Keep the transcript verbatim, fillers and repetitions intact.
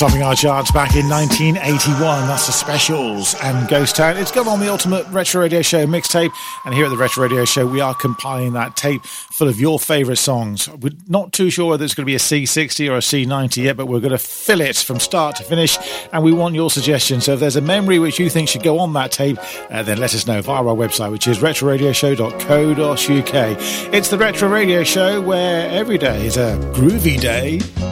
Topping our charts back in nineteen eighty-one, that's the Specials and Ghost Town. It's gone on the Ultimate Retro Radio Show mixtape, and here at the Retro Radio Show we are compiling that tape full of your favourite songs. We're not too sure whether it's going to be a C sixty or a C ninety yet, but we're going to fill it from start to finish, and we want your suggestions. So if there's a memory which you think should go on that tape, uh, then let us know via our website, which is retro radio show dot co dot uk. It's the Retro Radio Show, where every day is a groovy day.